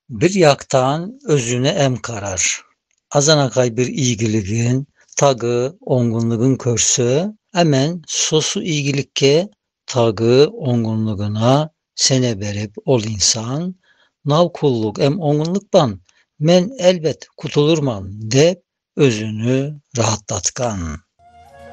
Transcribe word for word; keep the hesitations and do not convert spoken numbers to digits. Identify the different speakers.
Speaker 1: Bir yaktan özüne em karar. Azanakay bir iyigiligin, tagı, ongunluğun körsü, hemen sosu iyigilikke, tagı, ongunluğuna sene berip ol insan, navkulluk em ongunluktan, men elbet kutulurman de özünü rahatlatkan.